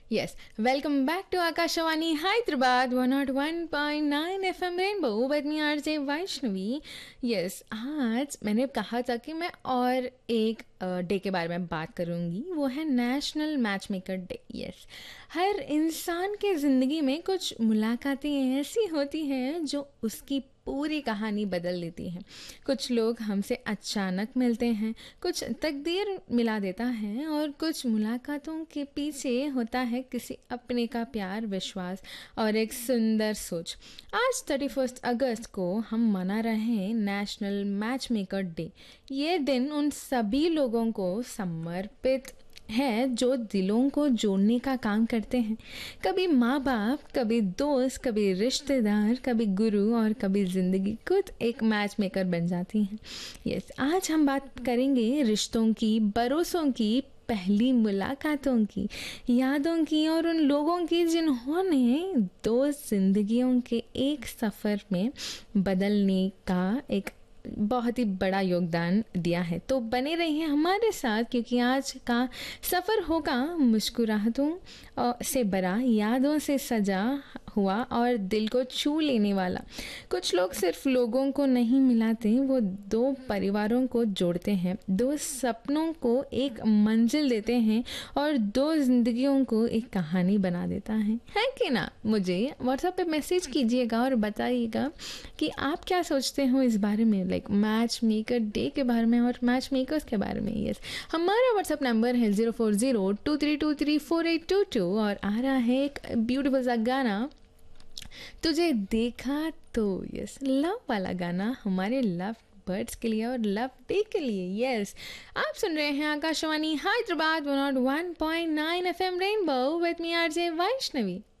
Yes, welcome back to Akashawani Hyderabad 101.9 FM Rainbow with me RJ Vaishnavi. Yes, आज मैंने कहा था कि मैं और एक डे के बारे में बात करूँगी. वो है national match maker day. Yes, हर इंसान के ज़िंदगी में कुछ मुलाकातें ऐसी होती हैं जो उसकी पूरी कहानी बदल देती हैं. कुछ लोग हमसे अचानक मिलते हैं, कुछ तकदीर मिला देता है और कुछ मुलाकातों के पीछे होता है किसी अपने का प्यार, विश्वास और एक सुंदर सोच. आज 31 अगस्त को हम मना रहे हैं नेशनल मैच मेकर डे. ये दिन उन सभी लोगों को समर्पित है जो दिलों को जोड़ने का काम करते हैं. कभी माँ बाप, कभी दोस्त, कभी रिश्तेदार, कभी गुरु और कभी ज़िंदगी खुद एक मैच मेकर बन जाती हैं. यस, आज हम बात करेंगे रिश्तों की, भरोसों की, पहली मुलाकातों की, यादों की और उन लोगों की जिन्होंने दो जिंदगियों के एक सफ़र में बदलने का एक बहुत ही बड़ा योगदान दिया है. तो बने रहिए हमारे साथ क्योंकि आज का सफ़र होगा मुस्कुराहटों से भरा, यादों से सजा हुआ और दिल को छू लेने वाला. कुछ लोग सिर्फ लोगों को नहीं मिलाते, वो दो परिवारों को जोड़ते हैं, दो सपनों को एक मंजिल देते हैं और दो जिंदगियों को एक कहानी बना देता है कि ना. मुझे व्हाट्सएप पे मैसेज कीजिएगा और बताइएगा कि आप क्या सोचते हो इस बारे में, लाइक मैच मेकर डे के बारे में और मैच मेकर्स के बारे में. यस, हमारा व्हाट्सएप नंबर है 0402323482 और आ रहा है एक ब्यूटीफुल सा गाना, तुझे देखा तो. यस, लव वाला गाना हमारे लव बर्ड्स के लिए और लव डे के लिए. यस, आप सुन रहे हैं Akashvani Hyderabad 101.9 FM rainbow with me RJ Vaishnavi.